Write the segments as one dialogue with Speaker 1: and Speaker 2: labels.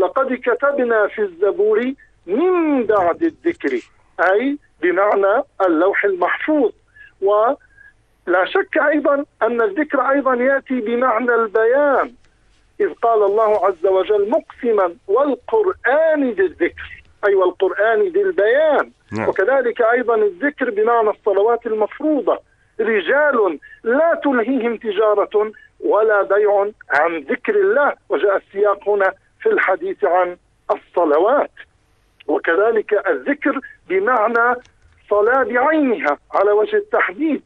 Speaker 1: ولقد كتبنا في الزبور من بعد الذكر، أي بمعنى اللوح المحفوظ. ولا شك أيضا أن الذكر أيضا يأتي بمعنى البيان، إذ قال الله عز وجل مقسما والقرآن ذي الذكر، أي والقرآن ذي البيان. وكذلك أيضا الذكر بمعنى الصلوات المفروضة، رجال لا تلهيهم تجارة ولا بيع عن ذكر الله، وجاء السياق هنا في الحديث عن الصلوات. وكذلك الذكر بمعنى صلاة بعينها على وجه التحديد،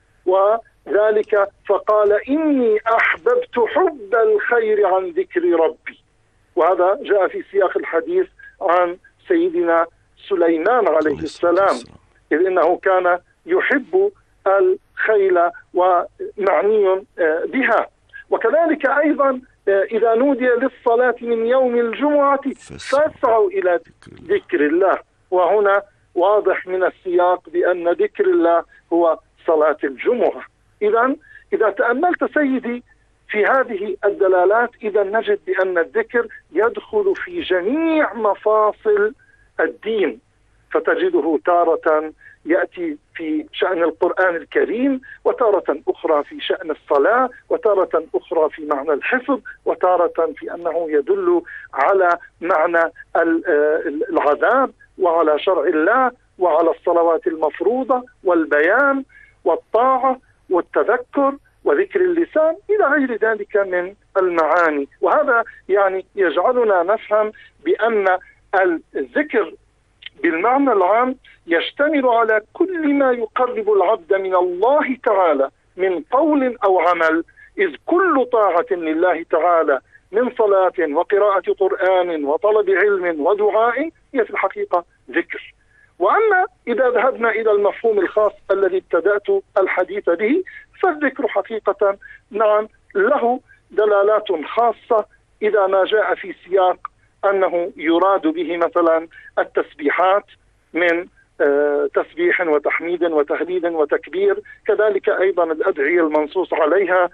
Speaker 1: وذلك فقال إني أحببت حب الخير عن ذكر ربي، وهذا جاء في سياق الحديث عن سيدنا سليمان عليه السلام، إذ إنه كان يحب الخيل ومعني بها. وكذلك أيضا إذا نودي للصلاة من يوم الجمعة فاسعوا إلى ذكر الله، وهنا واضح من السياق بأن ذكر الله هو صلاة الجمعة. إذا تأملت سيدي في هذه الدلالات، إذا نجد بأن الذكر يدخل في جميع مفاصل الدين، فتجده تارة يأتي في شأن القرآن الكريم، وتارة أخرى في شأن الصلاة، وتارة أخرى في معنى الحفظ، وتارة في أنه يدل على معنى العذاب وعلى شرع الله وعلى الصلوات المفروضة والبيان والطاعة والتذكر وذكر اللسان إلى غير ذلك من المعاني. وهذا يعني يجعلنا نفهم بأن الذكر بالمعنى العام يشتمل على كل ما يقرب العبد من الله تعالى من قول أو عمل، إذ كل طاعة لله تعالى من صلاة وقراءة قرآن وطلب علم ودعاء هي في الحقيقة ذكر. وأما إذا ذهبنا إلى المفهوم الخاص الذي ابتدأت الحديث به، فالذكر حقيقة نعم له دلالات خاصة إذا ما جاء في سياق أنه يراد به مثلا التسبيحات من تسبيح وتحميد وتهليل وتكبير، كذلك أيضا الأدعية المنصوص عليها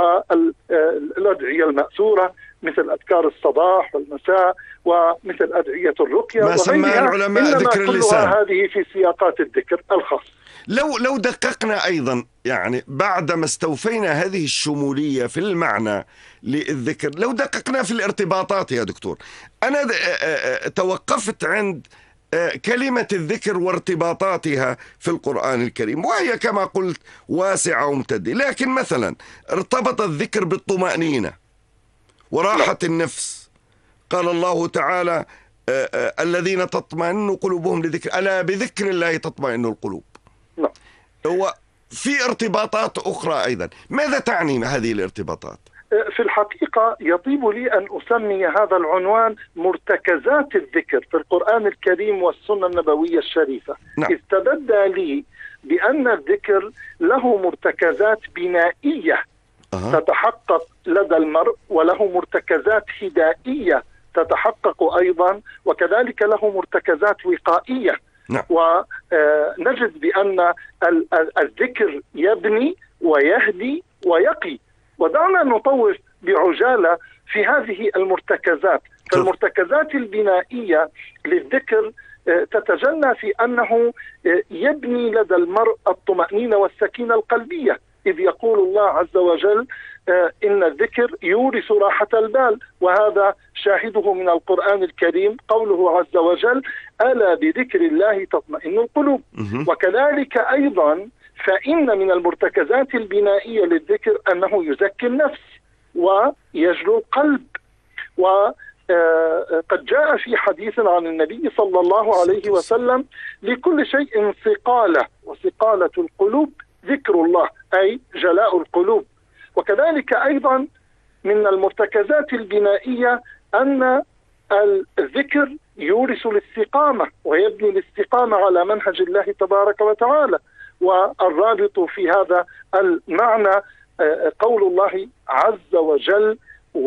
Speaker 1: والأدعية المأثورة مثل أذكار الصباح والمساء ومثل أدعية الرقية
Speaker 2: ما سماه العلماء ذكر اللسان،
Speaker 1: هذه في سياقات الذكر الخاص.
Speaker 2: لو دققنا أيضا يعني بعدما استوفينا هذه الشمولية في المعنى للذكر، لو دققنا في الارتباطات يا دكتور، أنا توقفت عند كلمة الذكر وارتباطاتها في القرآن الكريم، وهي كما قلت واسعة وممتدة. لكن مثلا ارتبط الذكر بالطمأنينة وراحة النفس، قال الله تعالى الذين تطمئن قلوبهم لذكر، ألا بذكر الله تطمئن القلوب. هو في ارتباطات أخرى أيضا، ماذا تعني هذه الارتباطات؟
Speaker 1: في الحقيقة يطيب لي أن أسمي هذا العنوان مرتكزات الذكر في القرآن الكريم والسنة النبوية الشريفة. إذ تبدى لي بأن الذكر له مرتكزات بنائية تتحقق لدى المرء، وله مرتكزات هدائية تتحقق أيضا، وكذلك له مرتكزات وقائية. ونجد بأن الذكر يبني ويهدي ويقي. ودعنا نطوف بعجالة في هذه المرتكزات. فالمرتكزات البنائية للذكر تتجلى في أنه يبني لدى المرء الطمأنينة والسكينة القلبية، إذ يقول الله عز وجل إن الذكر يورث راحة البال، وهذا شاهده من القرآن الكريم قوله عز وجل ألا بذكر الله تطمئن القلوب. وكذلك أيضا فإن من المرتكزات البنائية للذكر أنه يزكي النفس ويجلو القلب. وقد جاء في حديث عن النبي صلى الله عليه وسلم لكل شيء صقالة، وصقالة القلوب ذكر الله، أي جلاء القلوب. وكذلك أيضا من المرتكزات البنائية أن الذكر يورث الاستقامة ويبني الاستقامة على منهج الله تبارك وتعالى. والرابط في هذا المعنى قول الله عز وجل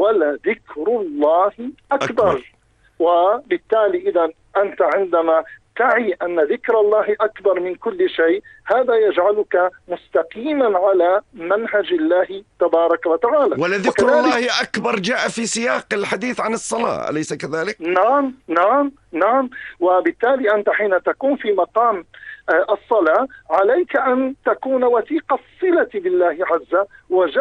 Speaker 1: ولذكر الله أكبر. وبالتالي إذا أنت عندما تعي أن ذكر الله أكبر من كل شيء، هذا يجعلك مستقيما على منهج الله تبارك وتعالى.
Speaker 2: ولذكر الله أكبر جاء في سياق الحديث عن الصلاة، أليس كذلك؟
Speaker 1: نعم نعم نعم. وبالتالي أنت حين تكون في مقام الصلاة عليك أن تكون وثيق الصلة بالله عز وجل.